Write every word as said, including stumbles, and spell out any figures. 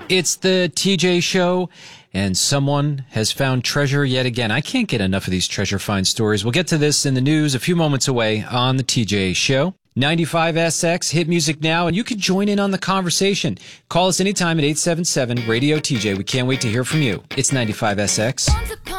It's the T J Show, and someone has found treasure yet again. I can't get enough of these treasure find stories. We'll get to this in the news a few moments away on the T J Show. ninety-five S X, hit music now, and you can join in on the conversation. Call us anytime at eight seven seven, radio T J. We can't wait to hear from you. It's ninety-five S X.